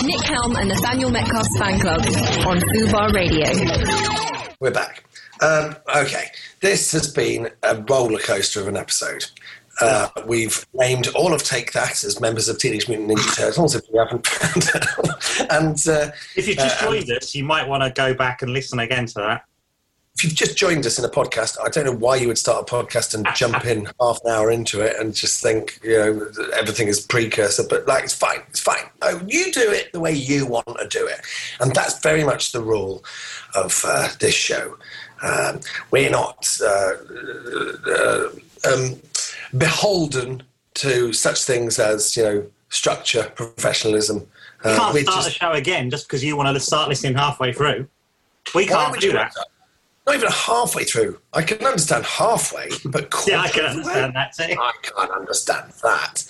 Nick Helm and Nathaniel Metcalf's fan club on Fubar Radio. We're back. Okay, this has been a roller coaster of an episode. We've named all of Take That as members of Teenage Mutant Ninja Turtles, if you haven't found out. And if you just joined us, you might want to go back and listen again to that. If you've just joined us in a podcast, I don't know why you would start a podcast and jump in half an hour into it and just think, everything is precursor, but it's fine. Oh, you do it the way you want to do it. And that's very much the rule of this show. We're not beholden to such things as, structure, professionalism. You can't start the show again just because you want to start listening halfway through. We can't do that. Not even halfway through. I can understand halfway, but yeah, I can understand that too. I can't understand that.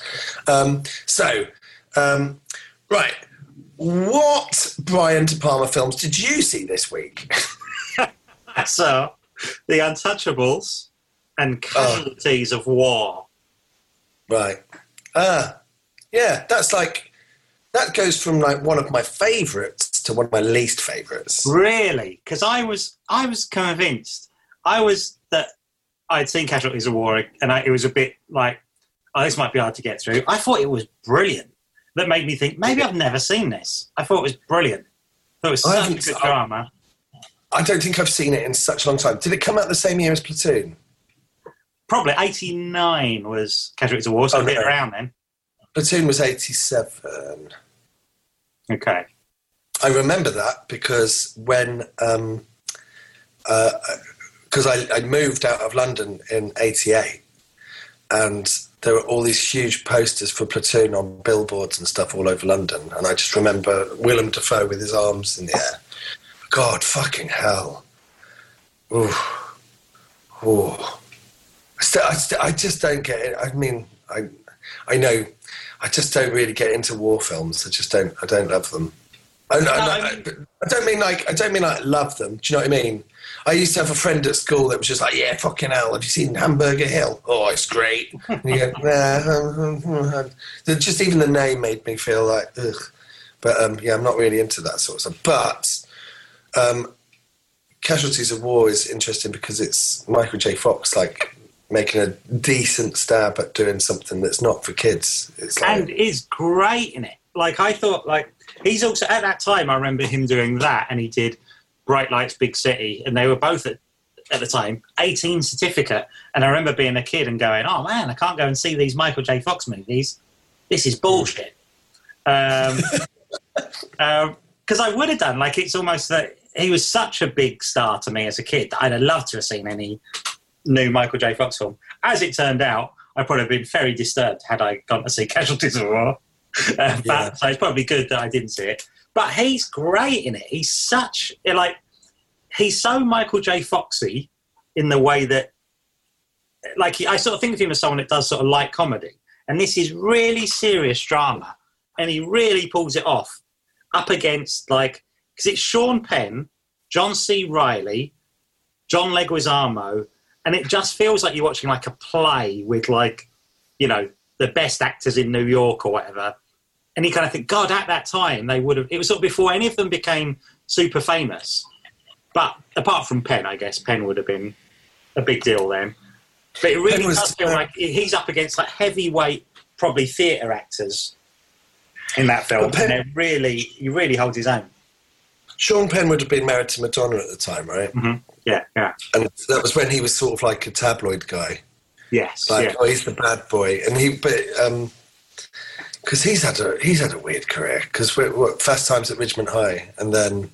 Right. What Brian De Palma films did you see this week? So, The Untouchables and Casualties of War. Right. Yeah, that goes from one of my favourites to one of my least favourites. Really? Because I was convinced. That I'd seen Casualties of War, and it was a bit like, this might be hard to get through. I thought it was brilliant. That made me think, maybe I've never seen this. I thought it was brilliant. I thought it was such a good drama. I don't think I've seen it in such a long time. Did it come out the same year as Platoon? Probably. 89 was Casualties of War, so a bit around then. Platoon was 87. Okay. I remember that because when... because I moved out of London in 88 and there were all these huge posters for Platoon on billboards and stuff all over London, and I just remember Willem Dafoe with his arms in the air. God fucking hell. Ooh. I just don't get it. I mean, I know I just don't really get into war films. I don't love them. I don't mean like love them. Do you know what I mean? I used to have a friend at school that was just like, yeah, fucking hell, have you seen Hamburger Hill? Oh, it's great. And you go, nah. Just even the name made me feel like, ugh. But, yeah, I'm not really into that sort of stuff. But Casualties of War is interesting because it's Michael J. Fox, making a decent stab at doing something that's not for kids. And is great in it. I thought, he's also, at that time, I remember him doing that, and he did Bright Lights, Big City, and they were both, at the time, 18 certificate. And I remember being a kid and going, oh, man, I can't go and see these Michael J. Fox movies. This is bullshit. Because I would have done, it's almost that he was such a big star to me as a kid that I'd have loved to have seen any new Michael J. Fox film. As it turned out, I'd probably have been very disturbed had I gone to see Casualties of War. So it's probably good that I didn't see it. But he's great in it. He's such, he's so Michael J. Foxy in the way that, I sort of think of him as someone that does sort of light comedy. And this is really serious drama. And he really pulls it off up against, because it's Sean Penn, John C. Reilly, John Leguizamo, and it just feels like you're watching, a play with, the best actors in New York or whatever. And you kind of think, God, at that time, they would have... It was sort of before any of them became super famous. But apart from Penn, I guess, Penn would have been a big deal then. But it really does feel like he's up against, heavyweight, probably theatre actors in that film. And he really holds his own. Sean Penn would have been married to Madonna at the time, right? Mm-hmm. Yeah. And that was when he was sort of like a tabloid guy. Yes. Oh, he's the bad boy. And because he's had a weird career. Because Fast Times at Ridgemont High, and then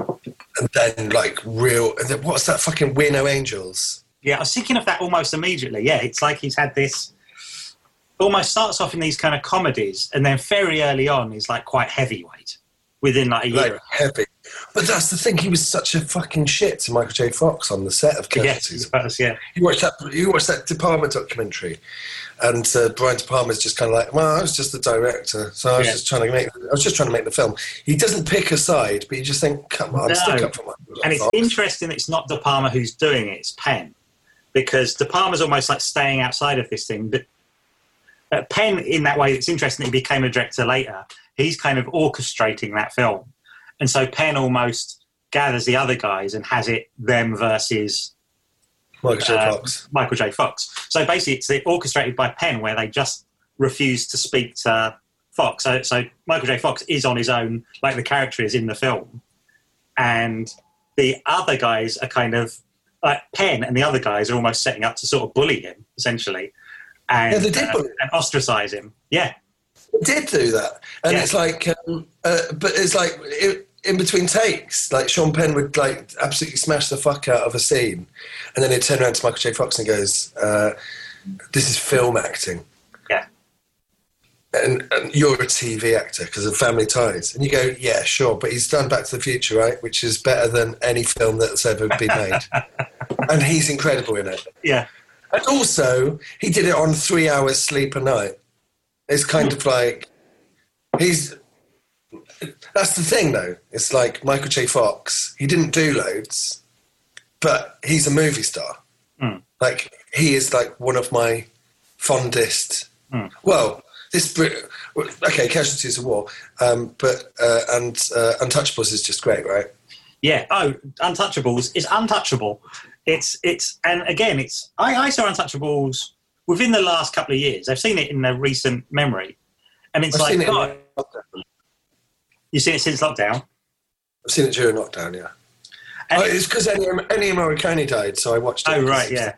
what's that fucking We're No Angels? Yeah, I was thinking of that almost immediately. Yeah, it's like he's had this. Almost starts off in these kind of comedies, and then very early on he's quite heavyweight within a year. Heavy. But that's the thing. He was such a fucking shit to Michael J. Fox on the set of Casualties. Yes, yeah. You watched that De Palma documentary. And Brian De Palma's just kind of like, well, I was just the director, so I was just trying to make the film. He doesn't pick a side, but you just think, come on, stick up for my. And it's interesting that it's not De Palma who's doing it; it's Penn, because De Palma's almost staying outside of this thing. But Penn, in that way, it's interesting that he became a director later. He's kind of orchestrating that film. And so Penn almost gathers the other guys and has it them versus Michael J. Fox. So basically, it's orchestrated by Penn, where they just refuse to speak to Fox. So Michael J. Fox is on his own, like the character is in the film. And the other guys are kind of, like Penn and the other guys are almost setting up to sort of bully him, essentially. And, they did bully him. And ostracize him. Yeah. They did do that. And it's like, but it's like... in between takes, like Sean Penn would like absolutely smash the fuck out of a scene, and then he'd turn around to Michael J. Fox and goes, "This is film acting." Yeah. And you're a TV actor because of Family Ties, and you go, "Yeah, sure," but he's done Back to the Future, right? Which is better than any film that's ever been made, and he's incredible in it. Yeah. And also, he did it on 3 hours sleep a night. It's kind of like that's the thing, though. It's like Michael J. Fox. He didn't do loads, but he's a movie star. Mm. Like, he is like one of my fondest. Well, okay, Casualties of War, but Untouchables is just great, right? Yeah. Oh, Untouchables is untouchable. It's and again, I saw Untouchables within the last couple of years. I've seen it in a recent memory, and it's You've seen it since lockdown? I've seen it during lockdown, yeah. And it's because Ennio Morricone died, so I watched it. Oh, right, yeah.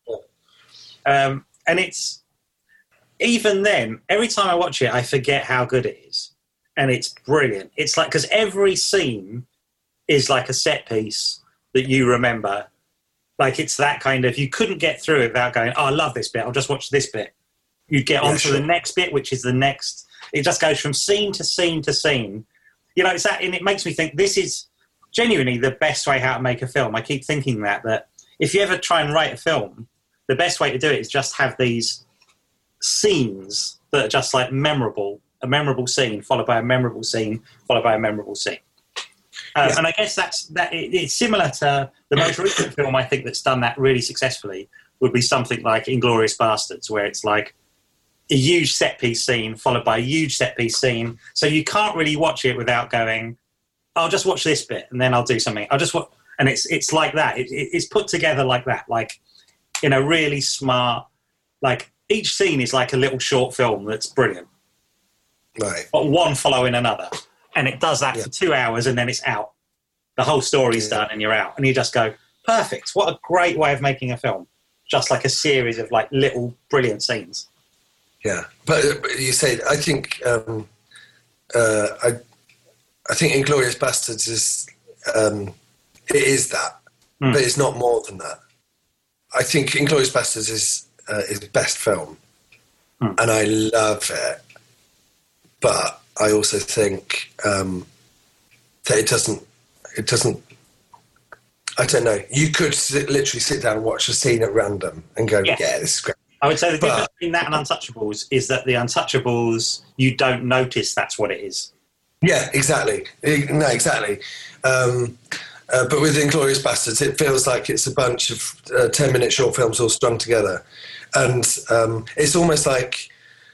And it's... Even then, every time I watch it, I forget how good it is. And it's brilliant. It's like... Because every scene is like a set piece that you remember. Like, it's that kind of... You couldn't get through it without going, oh, I love this bit, I'll just watch this bit. You'd get onto the next bit, which is the next... It just goes from scene to scene to scene. You know, it's that, and it makes me think this is genuinely the best way how to make a film. I keep thinking that if you ever try and write a film, the best way to do it is just have these scenes that are just like memorable, a memorable scene followed by a memorable scene followed by a memorable scene. And I guess it's similar to the most recent film I think that's done that really successfully would be something like Inglourious Bastards, where it's like a huge set-piece scene followed by a huge set-piece scene. So you can't really watch it without going, I'll just watch this bit and then I'll do something. I'll just watch... And it's like that. It's put together like that, like in a really smart... Like, each scene is like a little short film that's brilliant. Right. But one following another. And it does that for 2 hours and then it's out. The whole story's done and you're out. And you just go, perfect. What a great way of making a film. Just like a series of like little brilliant scenes. Yeah, but you say I think I think Inglourious Bastards is it is that, but it's not more than that. I think Inglourious Bastards is his best film, and I love it. But I also think that it doesn't. I don't know. You could literally sit down and watch a scene at random and go, "Yeah, this is great." I would say the difference between that and Untouchables is that the Untouchables, you don't notice that's what it is. Yeah, exactly. No, exactly. But with Inglourious Bastards, it feels like it's a bunch of 10-minute short films all strung together. And it's almost like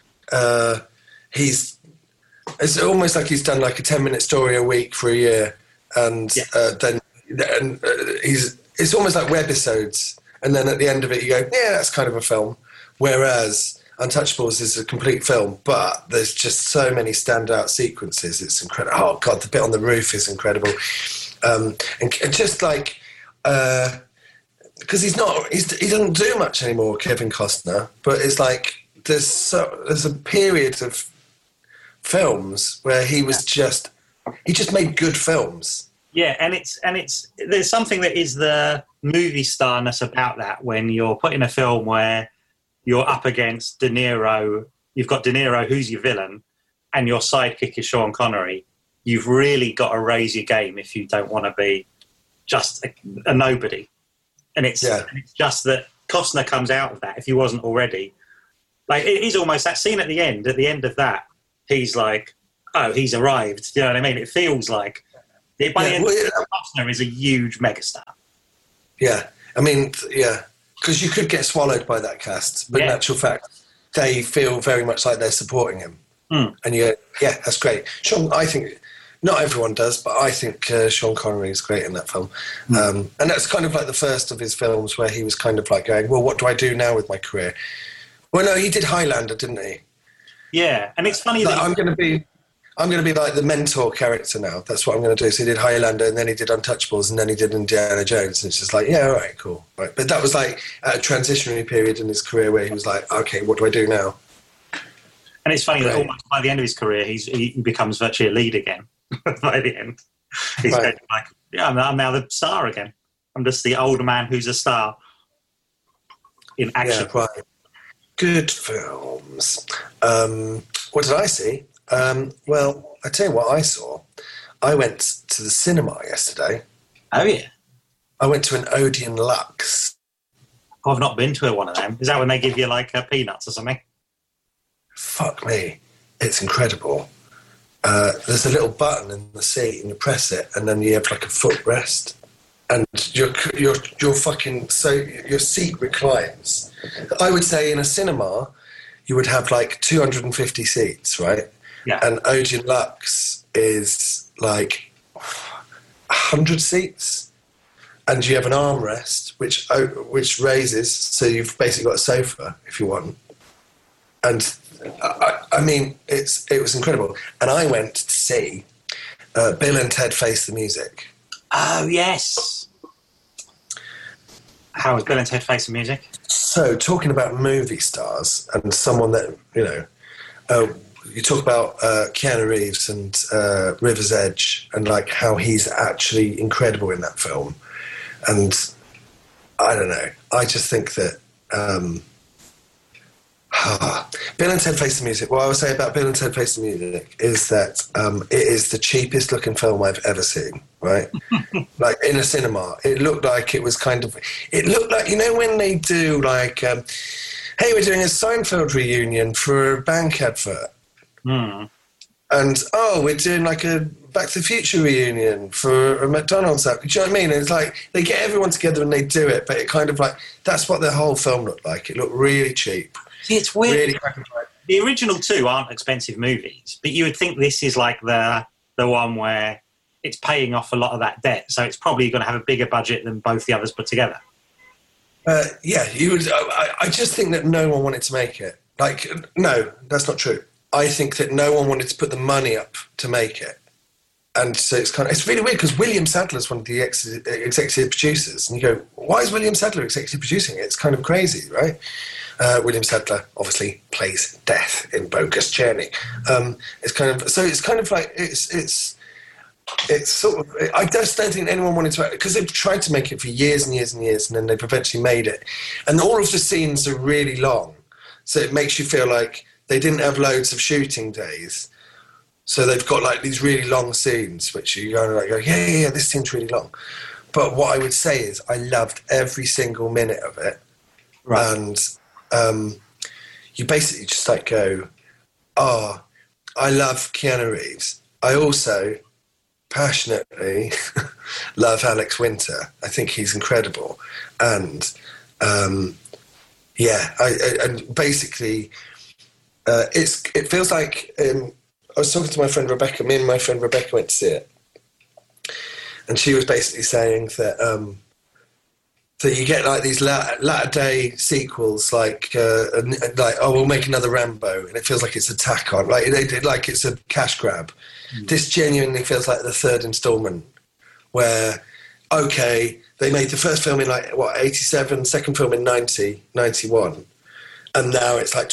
he's done like a 10-minute story a week for a year. And then it's almost like webisodes. And then at the end of it, you go, yeah, that's kind of a film. Whereas Untouchables is a complete film, but there's just so many standout sequences. It's incredible. Oh, God, the bit on the roof is incredible. And just like, because he doesn't do much anymore, Kevin Costner, but it's like there's a period of films where he just made good films. Yeah, and there's something that is the movie starness about that when you're putting a film where you're up against De Niro, you've got De Niro, who's your villain, and your sidekick is Sean Connery. You've really got to raise your game if you don't want to be just a nobody. And it's just that Costner comes out of that, if he wasn't already. Like, it is almost that scene at the end of that, he's like, oh, he's arrived. You know what I mean? It feels like, by the end of it, Costner is a huge megastar. Yeah. I mean, yeah. Because you could get swallowed by that cast, but in actual fact, they feel very much like they're supporting him. And you go, yeah, that's great. Sean, I think, not everyone does, but I think Sean Connery is great in that film. And that's kind of like the first of his films where he was kind of like going, well, what do I do now with my career? Well, no, he did Highlander, didn't he? Yeah, and it's funny that... I'm going to be like the mentor character now. That's what I'm going to do. So he did Highlander, and then he did Untouchables, and then he did Indiana Jones. And it's just like, yeah, all right, cool. Right. But that was like a transitionary period in his career where he was like, okay, what do I do now? And it's funny that almost by the end of his career, he becomes virtually a lead again. By the end, he's going like, yeah, I'm now the star again. I'm just the older man who's a star in action. Yeah, right. Good films. What did I see? Well, I tell you what I saw. I went to the cinema yesterday. Oh, yeah. I went to an Odeon Lux. Oh, I've not been to one of them. Is that when they give you, like, peanuts or something? Fuck me. It's incredible. There's a little button in the seat, and you press it, and then you have, like, a footrest. And your seat reclines. I would say in a cinema, you would have, like, 250 seats, right? Yeah. And Odeon Lux is like 100 seats, and you have an armrest which raises, so you've basically got a sofa if you want. And I mean, it was incredible. And I went to see Bill and Ted Face the Music. Oh yes. How was Bill and Ted Face the Music? So, talking about movie stars and someone that you talk about Keanu Reeves and River's Edge and like how he's actually incredible in that film. And I don't know. I just think that Bill and Ted Face the Music. What I would say about Bill and Ted Face the Music is that it is the cheapest looking film I've ever seen. Right, like in a cinema, it looked like it was kind of. It looked like, you know, when they do like, hey, we're doing a Seinfeld reunion for a bank advert. And we're doing like a Back to the Future reunion for a McDonald's app. Do you know what I mean? And it's like they get everyone together and they do it, but it kind of like that's what the whole film looked like. It looked really cheap. See, it's weird. Really, the original two aren't expensive movies, but you would think this is like the one where it's paying off a lot of that debt, so it's probably going to have a bigger budget than both the others put together. Yeah, you would. I just think that no one wanted to make it. Like, no, that's not true. I think that no one wanted to put the money up to make it. And so it's really weird because William Sadler's one of the executive producers. And you go, why is William Sadler executive producing it? It's kind of crazy, right? William Sadler obviously plays Death in Bogus Journey. It's kind of like, it's sort of, I just don't think anyone wanted to, because they've tried to make it for years and years and years, and then they've eventually made it. And all of the scenes are really long. So it makes you feel like they didn't have loads of shooting days. So they've got like these really long scenes, which you go like, yeah, this scene's really long. But what I would say is I loved every single minute of it. Right. And you basically just like go, I love Keanu Reeves. I also passionately love Alex Winter. I think he's incredible. And and basically it feels like I was talking to my friend Rebecca. Me and my friend Rebecca went to see it, and she was basically saying that that you get like these latter day sequels, like we'll make another Rambo, and it feels like it's a tack on, like they did, like it's a cash grab. This genuinely feels like the third installment, where they made the first film in 87, second film in 91, and now it's like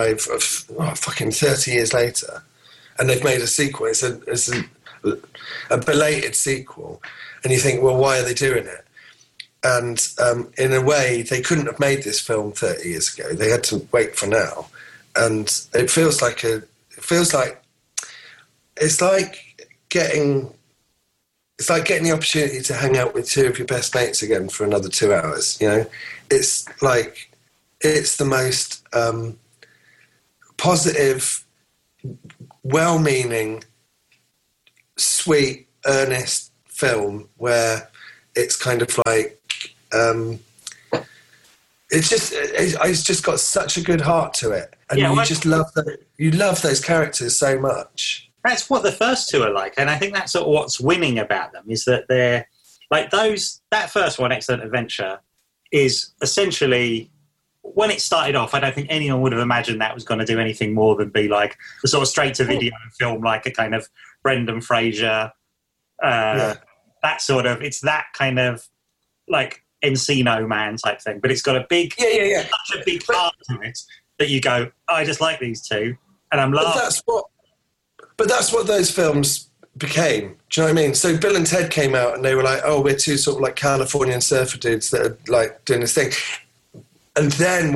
30 years later, and they've made a sequel. It's a belated sequel, and you think, well, why are they doing it? And in a way, they couldn't have made this film 30 years ago. They had to wait for now, and it feels like it's like getting the opportunity to hang out with two of your best mates again for another 2 hours. You know, it's like it's the most positive, well-meaning, sweet, earnest film where it's kind of like it's just got such a good heart to it, and just love those characters so much. That's what the first two are like, and I think that's sort of what's winning about them, is that they're like that first one, Excellent Adventure, is essentially, when it started off, I don't think anyone would have imagined that was going to do anything more than be like the sort of straight-to-video film, like a kind of Brendan Fraser, that sort of, it's that kind of like Encino Man type thing, but it's got a big, such a big heart to it that you go, I just like these two, and I'm laughing. But that's what those films became. Do you know what I mean? So Bill and Ted came out and they were like, oh, we're two sort of like Californian surfer dudes that are like doing this thing. And then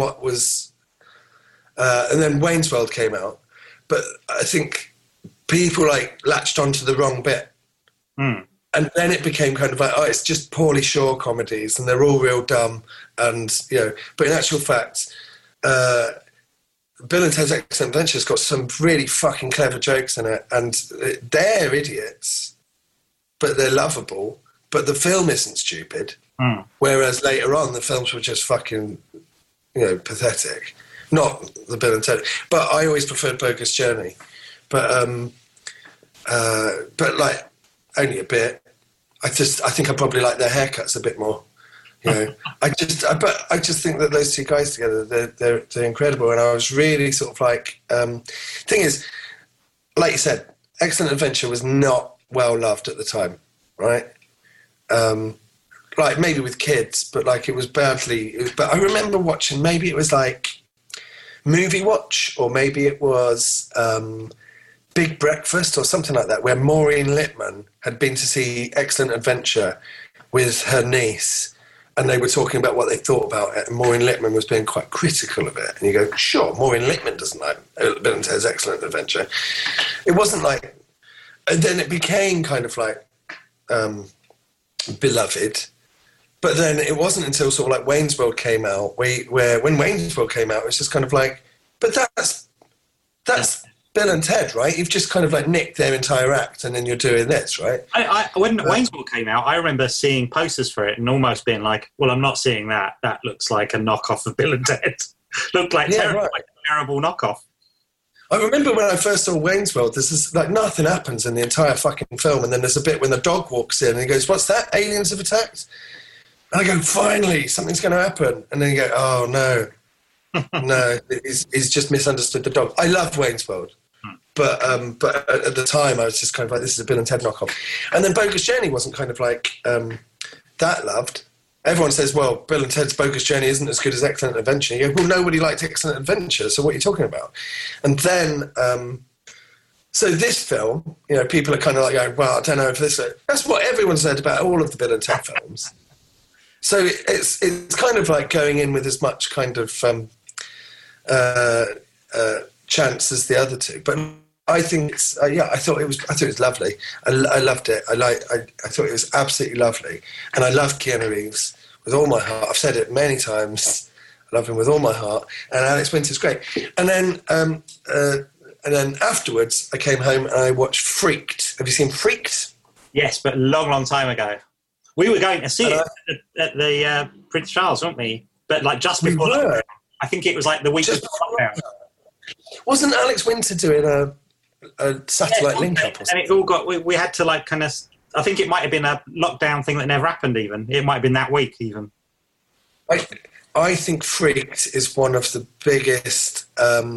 and then Wayne's World came out. But I think people like latched onto the wrong bit. Mm. And then it became kind of like, oh, it's just Pauly Shore comedies and they're all real dumb. And, but in actual fact, Bill and Ted's Excellent Adventure's got some really fucking clever jokes in it, and they're idiots, but they're lovable. But the film isn't stupid. Mm. Whereas later on, the films were just fucking, pathetic. Not the Bill and Ted, but I always preferred Bogus Journey. But like only a bit. I think I probably like their haircuts a bit more. I just think that those two guys together, they're incredible. And I was really sort of like, thing is, like you said, Excellent Adventure was not well loved at the time, right? Like maybe with kids, but like it was badly. But I remember watching, maybe it was like Movie Watch, or maybe it was Big Breakfast or something like that, where Maureen Lipman had been to see Excellent Adventure with her niece. And they were talking about what they thought about it, and Maureen Lipman was being quite critical of it. And you go, sure, Maureen Lipman doesn't like Bill and Ted's Excellent Adventure. It wasn't like... And then it became kind of like beloved. But then it wasn't until sort of like Wayne's World came out, where when Wayne's World came out, it was just kind of like, but that's Bill and Ted, right? You've just kind of like nicked their entire act and then you're doing this, right? When Wayne's World came out, I remember seeing posters for it and almost being like, well, I'm not seeing that. That looks like a knockoff of Bill and Ted. Looked like, like a terrible knockoff. I remember when I first saw Wayne's World, this is like nothing happens in the entire fucking film, and then there's a bit when the dog walks in and he goes, what's that? Aliens have attacked? And I go, finally, something's going to happen. And then you go, oh, no. No, he's just misunderstood the dog. I love Wayne's World. But at the time, I was just kind of like, this is a Bill and Ted knockoff. And then Bogus Journey wasn't kind of like that loved. Everyone says, well, Bill and Ted's Bogus Journey isn't as good as Excellent Adventure. You go, well, nobody liked Excellent Adventure, so what are you talking about? And then, so this film, people are kind of like going, well, I don't know if this... That's what everyone said about all of the Bill and Ted films. So it's kind of like going in with as much kind of chance as the other two. But I think it's I thought it was lovely. I loved it. I thought it was absolutely lovely, and I loved Keanu Reeves with all my heart. I've said it many times. I love him with all my heart, and Alex Winter's great. And then afterwards, I came home and I watched Freaked. Have you seen Freaked? Yes, but a long, long time ago. We were going to see it at the Prince Charles, weren't we? But like just before lockdown. I think it was like the week before lockdown. Wasn't Alex Winter doing a satellite link up or something? And it all got... We had to like kind of... I think it might have been a lockdown thing that never happened even. It might have been that week even. I think Freaked is one of the biggest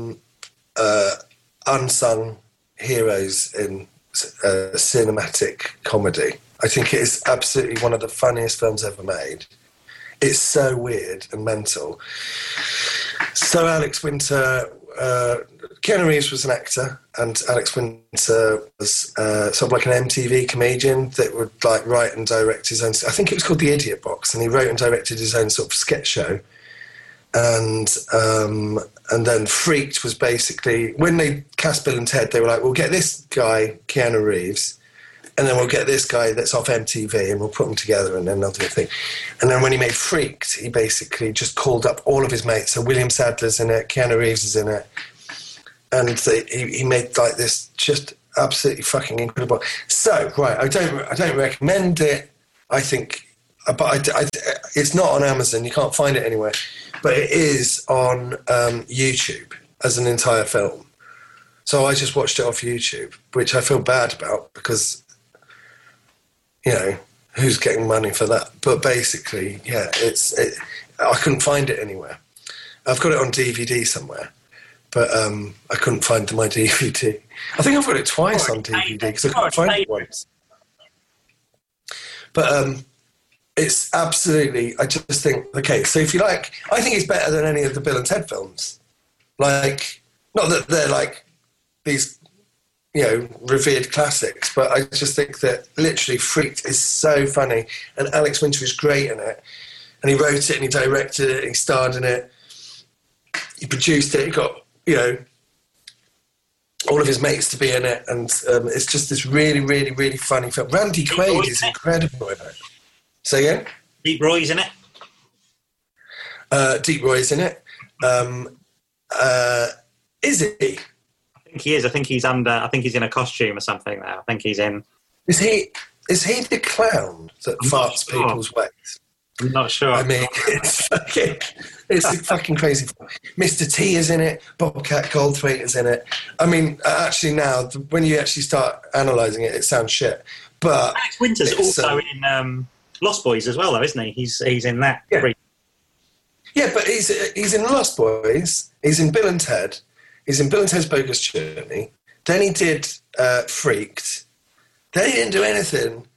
unsung heroes in cinematic comedy. I think it is absolutely one of the funniest films ever made. It's so weird and mental. So Alex Winter... Keanu Reeves was an actor, and Alex Winter was sort of like an MTV comedian that would like write and direct his own... I think it was called The Idiot Box, and he wrote and directed his own sort of sketch show. And then Freaked was basically... When they cast Bill and Ted, they were like, we'll get this guy, Keanu Reeves, and then we'll get this guy that's off MTV and we'll put them together and then they'll do a thing. And then when he made Freaked, he basically just called up all of his mates. So William Sadler's in it, Keanu Reeves is in it. And he made like this just absolutely fucking incredible. So, right, I don't recommend it. I think but it's not on Amazon. You can't find it anywhere. But it is on YouTube as an entire film. So I just watched it off YouTube, which I feel bad about because, you know, who's getting money for that? But basically, yeah, I couldn't find it anywhere. I've got it on DVD somewhere, but I couldn't find my DVD. I think I've got it twice on DVD because I couldn't find it once. But it's absolutely, I just think, okay, so if you like, I think it's better than any of the Bill and Ted films. Like, not that they're like these, you know, revered classics, but I just think that literally Freaked is so funny, and Alex Winter is great in it, and he wrote it and he directed it and he starred in it, he produced it, he got, you know, all of his mates to be in it, and it's just this really, really, really funny film. Randy Quaid is incredible in it. Say again? Deep Roy's in it. Deep Roy's in it. Is he? I think he is. I think he's in a costume or something now. I think he's in. Is he the clown that farts people's ways? I'm not sure. I mean, it's fucking crazy. Mr. T is in it. Bobcat Goldthwait is in it. I mean, actually now, when you actually start analysing it, it sounds shit. But Alex Winter's also in Lost Boys as well, though, isn't he? He's in that. Yeah, yeah, but he's in Lost Boys. He's in Bill and Ted. He's in Bill and Ted's Bogus Journey. Then he did Freaked. Then he didn't do anything.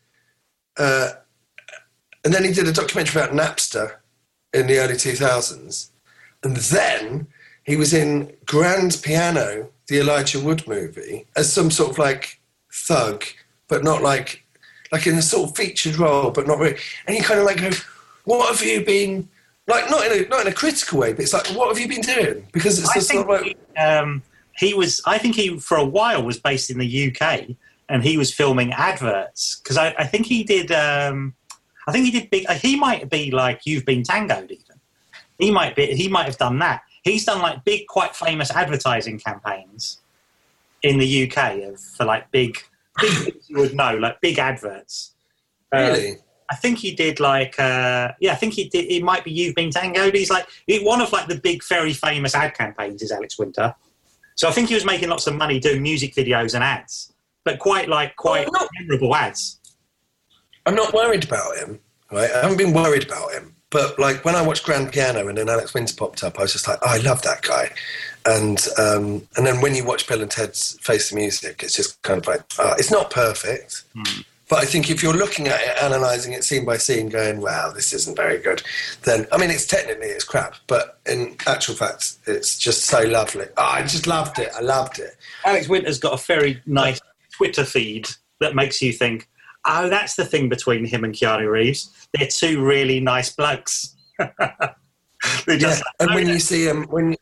And then he did a documentary about Napster in the early 2000s. And then he was in Grand Piano, the Elijah Wood movie, as some sort of like thug, but not like in a sort of featured role, but not really. And he kind of like goes, "What have you been like?" Not in a critical way, but it's like, "What have you been doing?" Because it's just not like he was. I think he for a while was based in the UK, and he was filming adverts because I think he did. I think he did big. He might be like You've Been Tangoed. Even he might have done that. He's done like big, quite famous advertising campaigns in the UK for like big things you would know, like big adverts. Really? I think he did like. I think he did. It might be You've Been Tangoed. He's like one of like the big, very famous ad campaigns is Alex Winter. So I think he was making lots of money doing music videos and ads, but quite memorable ads. I'm not worried about him, right? I haven't been worried about him. But, like, when I watched Grand Piano and then Alex Winter popped up, I was just like, oh, I love that guy. And then when you watch Bill and Ted's Face the Music, it's just kind of like, it's not perfect. But I think if you're looking at it, analysing it scene by scene, going, wow, this isn't very good, then, I mean, it's crap. But in actual fact, it's just so lovely. Oh, I just loved it. I loved it. Alex Winter's got a very nice Twitter feed that makes you think, oh, that's the thing between him and Keanu Reeves. They're two really nice blokes. And when you see him, when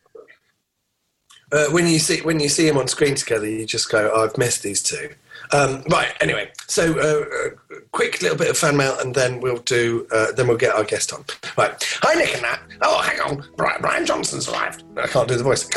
you see him on screen together, you just go, oh, I've missed these two. Right. Anyway, so quick little bit of fan mail, and then we'll get our guest on. Right. Hi, Nick and Nat. Oh, hang on. Brian Johnson's arrived. I can't do the voice.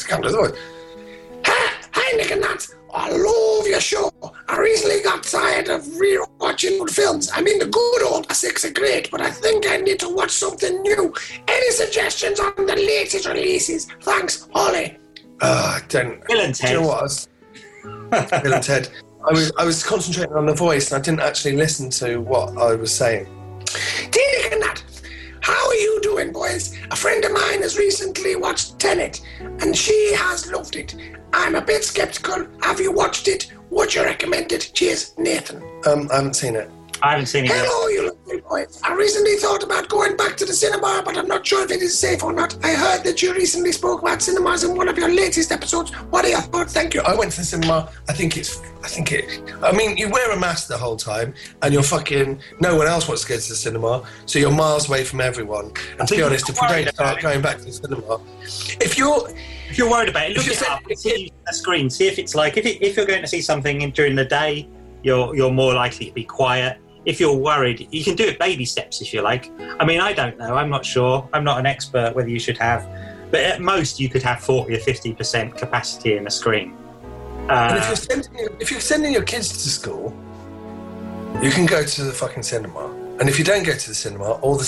Hi, Nick and Nat. I love your show. I recently got tired of re-watching old films. I mean, the good old classics are great, but I think I need to watch something new. Any suggestions on the latest releases? Thanks, Ollie. Bill and Ted. Do you know what? Bill and Ted. I was concentrating on the voice, and I didn't actually listen to what I was saying. Dear Nick and Nat, how are you doing, boys? A friend of mine has recently watched Tenet, and she has loved it. I'm a bit sceptical. Have you watched it? Would you recommend it? Cheers, Nathan. I haven't seen it. I haven't seen it yet. Hello, you lovely boys. I recently thought about going back to the cinema, but I'm not sure if it is safe or not. I heard that you recently spoke about cinemas in one of your latest episodes. What are your thoughts? Thank you. I went to the cinema. I mean, you wear a mask the whole time, and you're fucking... No one else wants to go to the cinema, so you're miles away from everyone. And to be honest, if we don't start going back to the cinema... If you're worried about it, look it up and see the screen. See if it's like... If you're going to see something during the day, you're more likely to be quiet. If you're worried, you can do it baby steps if you like. I mean, I don't know. I'm not sure. I'm not an expert whether you should have. But at most, you could have 40 or 50% capacity in a screen. And if you're sending your kids to school, you can go to the fucking cinema. And if you don't go to the cinema, all the